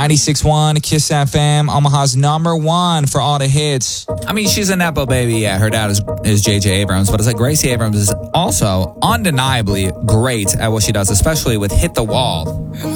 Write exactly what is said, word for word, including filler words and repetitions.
ninety-six point one Kiss F M, Omaha's number one for all the hits. I mean, she's a Nepo baby. Yeah, her dad is, is J J Abrams, but it's like Gracie Abrams is also undeniably great at what she does, especially with Hit the Wall.